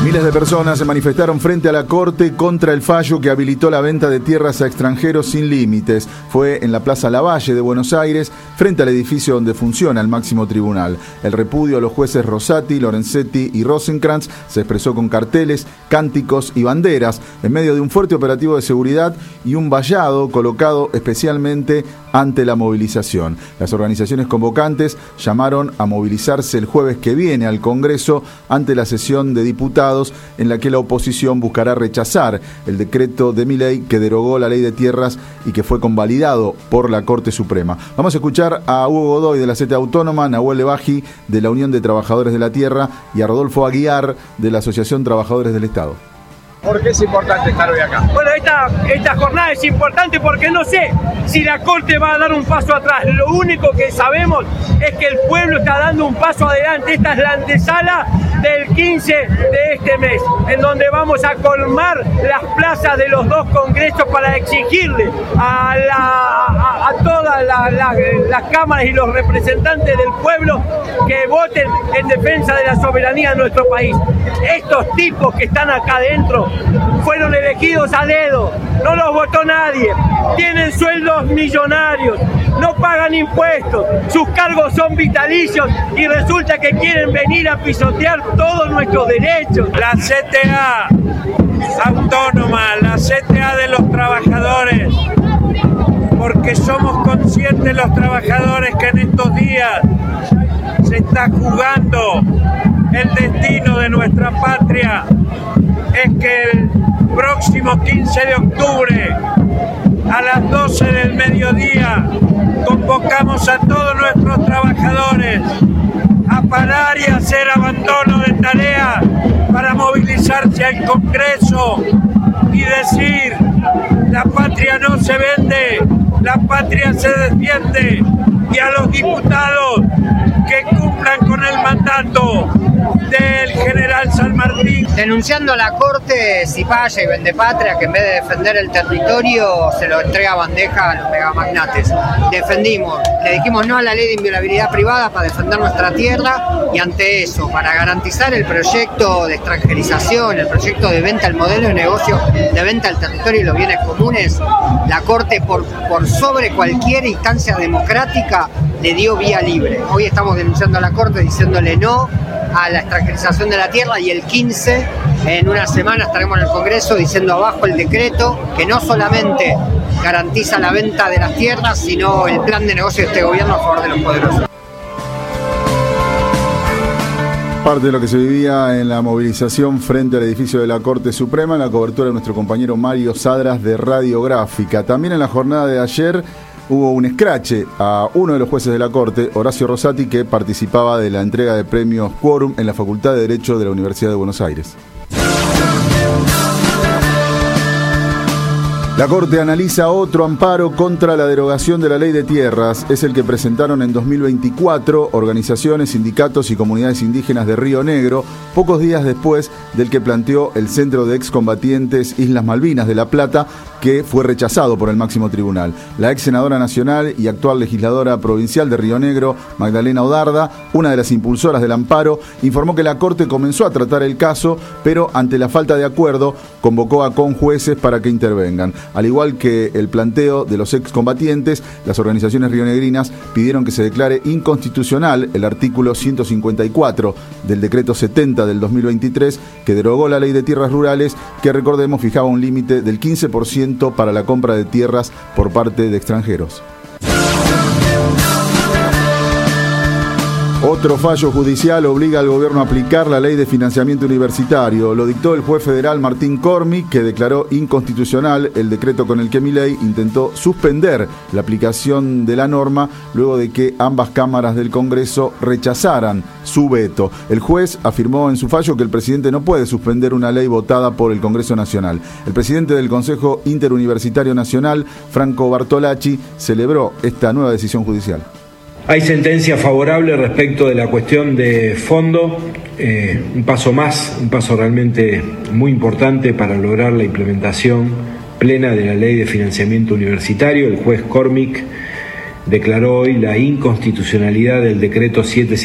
Miles de personas se manifestaron frente a la Corte contra el fallo que habilitó la venta de tierras a extranjeros sin límites. Fue en la Plaza Lavalle de Buenos Aires, frente al edificio donde funciona el máximo tribunal. El repudio a los jueces Rosati, Lorenzetti y Rosenkrantz se expresó con carteles, cánticos y banderas, en medio de un fuerte operativo de seguridad y un vallado colocado especialmente ante la movilización. Las organizaciones convocantes llamaron a movilizarse el jueves que viene al Congreso ante la sesión de diputados en la que la oposición buscará rechazar el decreto de Milei que derogó la ley de tierras y que fue convalidado por la Corte Suprema. Vamos a escuchar a Hugo Godoy de la CTA Autónoma, Nahuel Lebaji de la Unión de Trabajadores de la Tierra y a Rodolfo Aguiar de la Asociación Trabajadores del Estado. ¿Por qué es importante estar hoy acá? Bueno, esta jornada es importante porque no sé si la Corte va a dar un paso atrás. Lo único que sabemos es que el pueblo está dando un paso adelante. Esta es la antesala del 15 de este mes, en donde vamos a colmar las plazas de los dos congresos para exigirle a todas las cámaras y los representantes del pueblo que voten en defensa de la soberanía de nuestro país. Estos tipos que están acá adentro fueron elegidos a dedo, no los votó nadie, tienen sueldos millonarios, no pagan impuestos, sus cargos son vitalicios y resulta que quieren venir a pisotear todos nuestros derechos. La CTA Autónoma, la CTA de los trabajadores, porque somos conscientes los trabajadores que en estos días se está jugando el destino de nuestra patria, es que el próximo 15 de octubre a las 12 del mediodía convocamos a todos nuestros trabajadores a parar y hacer abandono de tarea para movilizarse al Congreso y decir: la patria no se vende, la patria se defiende, y a los diputados que cumplan con el mandato del general San Martín. Denunciando a la Corte Cipaya y Vendepatria, que en vez de defender el territorio se lo entrega a bandeja a los megamagnates. Defendimos, le dijimos no a la ley de inviolabilidad privada para defender nuestra tierra, y ante eso, para garantizar el proyecto de extranjerización, el proyecto de venta, el modelo de negocio de venta al territorio y los bienes comunes, la Corte por sobre cualquier instancia democrática le dio vía libre. Hoy estamos denunciando a la Corte diciéndole no a la extranjerización de la tierra, y el 15, en una semana, estaremos en el Congreso diciendo abajo el decreto que no solamente garantiza la venta de las tierras, sino el plan de negocio de este gobierno a favor de los poderosos. Parte de lo que se vivía en la movilización frente al edificio de la Corte Suprema, en la cobertura de nuestro compañero Mario Sadras de Radiográfica. También en la jornada de ayer hubo un escrache a uno de los jueces de la Corte, Horacio Rosati, que participaba de la entrega de premios Quórum en la Facultad de Derecho de la Universidad de Buenos Aires. La Corte analiza otro amparo contra la derogación de la ley de tierras. Es el que presentaron en 2024 organizaciones, sindicatos y comunidades indígenas de Río Negro, pocos días después del que planteó el Centro de Excombatientes Islas Malvinas de La Plata, que fue rechazado por el máximo tribunal. La ex senadora nacional y actual legisladora provincial de Río Negro, Magdalena Odarda, una de las impulsoras del amparo, informó que la Corte comenzó a tratar el caso, pero ante la falta de acuerdo convocó a conjueces para que intervengan. Al igual que el planteo de los excombatientes, las organizaciones rionegrinas pidieron que se declare inconstitucional el artículo 154 del decreto 70 del 2023, que derogó la ley de tierras rurales, que, recordemos, fijaba un límite del 15% para la compra de tierras por parte de extranjeros. Otro fallo judicial obliga al gobierno a aplicar la ley de financiamiento universitario. Lo dictó el juez federal Martín Cormi, que declaró inconstitucional el decreto con el que Milei intentó suspender la aplicación de la norma luego de que ambas cámaras del Congreso rechazaran su veto. El juez afirmó en su fallo que el presidente no puede suspender una ley votada por el Congreso Nacional. El presidente del Consejo Interuniversitario Nacional, Franco Bartolacci, celebró esta nueva decisión judicial. Hay sentencia favorable respecto de la cuestión de fondo, un paso más, un paso realmente muy importante para lograr la implementación plena de la ley de financiamiento universitario. El juez Cormick declaró hoy la inconstitucionalidad del decreto 7